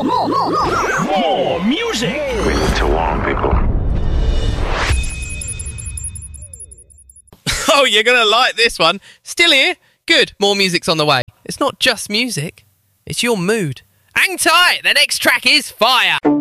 More music. We need to warn people. Oh, you're going to like this one. Still here? Good. More music's on the way. It's not just music. It's your mood. Hang tight. The next track is Fire.